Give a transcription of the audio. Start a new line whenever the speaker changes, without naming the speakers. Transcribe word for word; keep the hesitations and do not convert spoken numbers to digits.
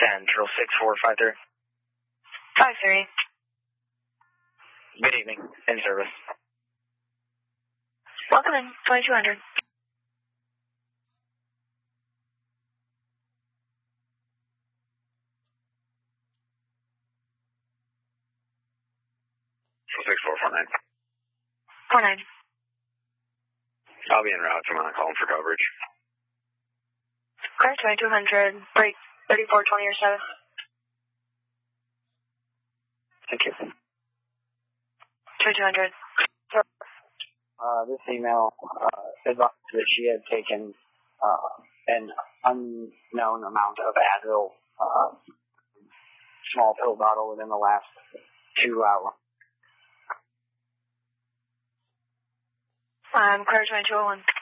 Central six four five three.
five three.
Good evening. In service.
Welcome in, twenty-two hundred.
six four four nine.
four nine.
I'll be en route. I'm on calling for coverage.
Clear twenty-two hundred. Break thirty-four twenty or seven.
Thank you.
twenty-two hundred.
Uh, this email uh, advised that she had taken uh, an unknown amount of Advil, uh, small pill bottle within the last two hours.
I'm clear twenty-two oh one.